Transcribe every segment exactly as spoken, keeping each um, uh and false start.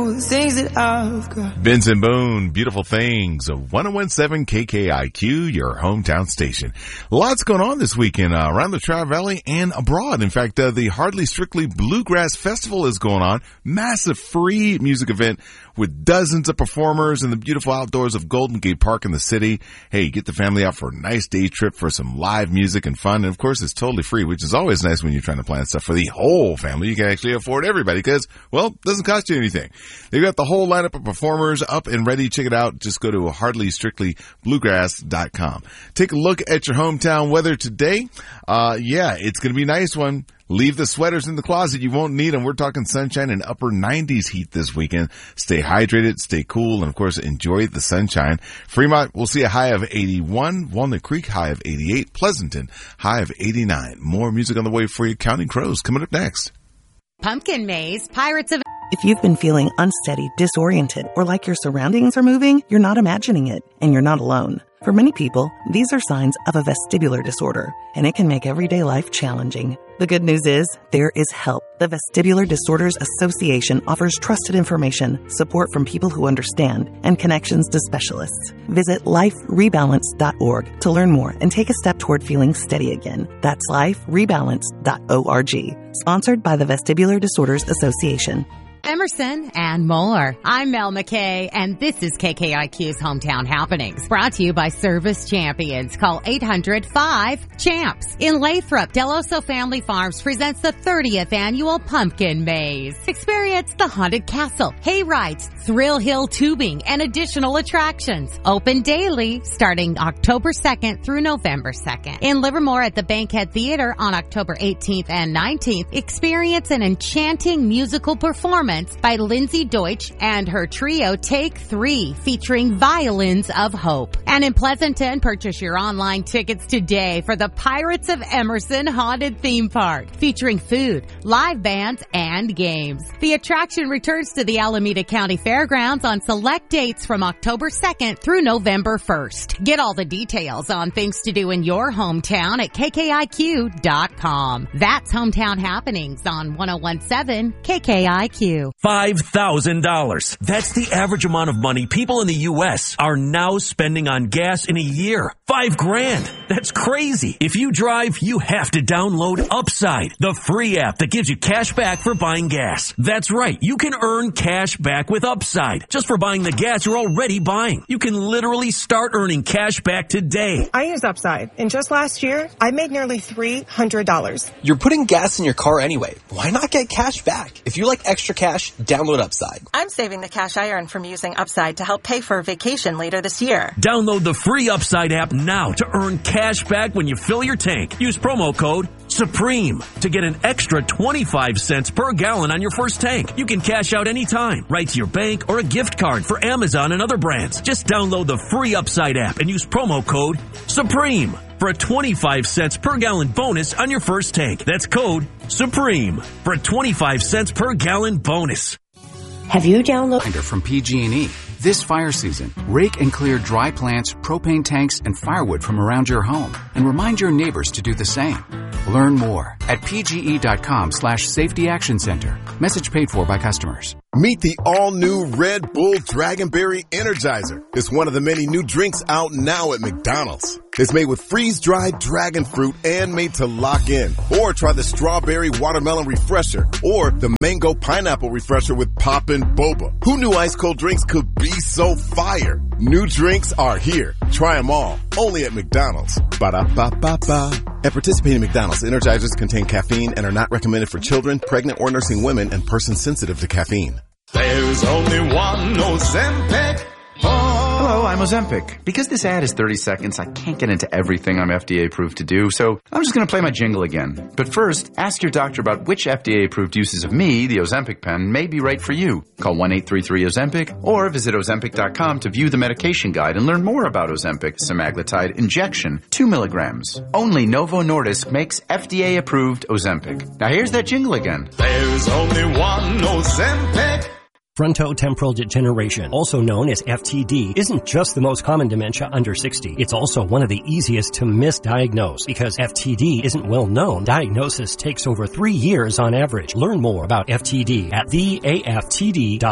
beautiful things that I've got. Vincent Boone, Beautiful Things of ten seventeen K K I Q, your hometown station. Lots going on this weekend uh, around the Tri-Valley and abroad. In fact, uh, the Hardly Strictly Bluegrass Festival is going on. Massive free music event with dozens of performers in the beautiful outdoors of Golden Gate Park in the city. Hey, get the family out for a nice day trip for some live music and fun. And of course, it's totally free, which is always nice when you're trying to plan stuff for the whole family. You can actually afford everybody because, well, it doesn't cost you anything. They've got the whole lineup of performers up and ready. Check it out. Just go to hardly strictly bluegrass dot com. Take a look at your hometown weather today. Uh, yeah, it's going to be a nice one. Leave the sweaters in the closet. You won't need them. We're talking sunshine and upper nineties heat this weekend. Stay hydrated, stay cool, and of course, enjoy the sunshine. Fremont will see a high of eighty-one. Walnut Creek, high of eighty-eight. Pleasanton, high of eighty-nine. More music on the way for you. Counting Crows coming up next. Pumpkin Maze, Pirates of... If you've been feeling unsteady, disoriented, or like your surroundings are moving, you're not imagining it, and you're not alone. For many people, these are signs of a vestibular disorder, and it can make everyday life challenging. The good news is, there is help. The Vestibular Disorders Association offers trusted information, support from people who understand, and connections to specialists. Visit life rebalance dot org to learn more and take a step toward feeling steady again. That's life rebalance dot org. Sponsored by the Vestibular Disorders Association. Emerson and more. I'm Mel McKay, and this is K K I Q's Hometown Happenings, brought to you by Service Champions. Call eight hundred five champs. In Lathrop, Deloso Family Farms presents the thirtieth Annual Pumpkin Maze. Experience the Haunted Castle, hay rides, Thrill Hill tubing, and additional attractions. Open daily starting October second through November second. In Livermore at the Bankhead Theater on October eighteenth and nineteenth, experience an enchanting musical performance by Lindsay Deutsch and her trio Take Three, featuring Violins of Hope. And in Pleasanton, purchase your online tickets today for the Pirates of Emerson Haunted Theme Park, featuring food, live bands, and games. The attraction returns to the Alameda County Fairgrounds on select dates from October second through November first. Get all the details on things to do in your hometown at K K I Q dot com. That's Hometown Happenings on ten seventeen K K I Q. five thousand dollars. That's the average amount of money people in the U S are now spending on gas in a year. Five grand. That's crazy. If you drive, you have to download Upside, the free app that gives you cash back for buying gas. That's right. You can earn cash back with Upside just for buying the gas you're already buying. You can literally start earning cash back today. I use Upside, and just last year, I made nearly three hundred dollars. You're putting gas in your car anyway. Why not get cash back? If you like extra cash, download Upside. I'm saving the cash I earn from using Upside to help pay for a vacation later this year. Download the free Upside app now to earn cash back when you fill your tank. Use promo code SUPREME to get an extra twenty-five cents per gallon on your first tank. You can cash out anytime, right to your bank or a gift card for Amazon and other brands. Just download the free Upside app and use promo code SUPREME for a twenty-five cents per gallon bonus on your first tank. That's code SUPREME for a twenty-five cents per gallon bonus. Have you downloaded from P G and E? This fire season, rake and clear dry plants, propane tanks, and firewood from around your home, and remind your neighbors to do the same. Learn more at pge.com slash safety action center. Message paid for by customers. Meet the all-new Red Bull Dragonberry Energizer. It's one of the many new drinks out now at McDonald's. It's made with freeze-dried dragon fruit and made to lock in. Or try the Strawberry Watermelon Refresher or the Mango Pineapple Refresher with Poppin' Boba. Who knew ice-cold drinks could be so fire? New drinks are here. Try them all. Only at McDonald's. Ba-da-ba-ba-ba. At participating McDonald's, Energizers contain caffeine and are not recommended for children, pregnant or nursing women, and persons sensitive to caffeine. There's only one Ozempic. Oh. Hello, I'm Ozempic. Because this ad is thirty seconds, I can't get into everything I'm F D A approved to do, so I'm just going to play my jingle again. But first, ask your doctor about which F D A approved uses of me, the Ozempic pen, may be right for you. Call one eight three three Ozempic or visit Ozempic dot com to view the medication guide and learn more about Ozempic semaglutide injection, two milligrams. Only Novo Nordisk makes F D A approved Ozempic. Now here's that jingle again. There's only one Ozempic. Frontotemporal degeneration, also known as F T D, isn't just the most common dementia under sixty. It's also one of the easiest to misdiagnose. Because F T D isn't well known, diagnosis takes over three years on average. Learn more about F T D at the A F T D dot org.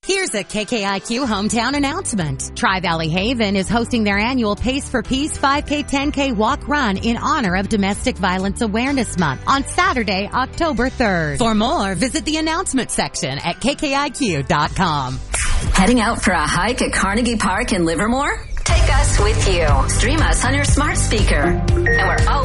Here's a K K I Q hometown announcement. Tri-Valley Haven is hosting their annual Pace for Peace five K, ten K walk run in honor of Domestic Violence Awareness Month on Saturday, October third. For more, visit the announcement section at K K I Q dot com. Heading out for a hike at Carnegie Park in Livermore? Take us with you. Stream us on your smart speaker. And we're always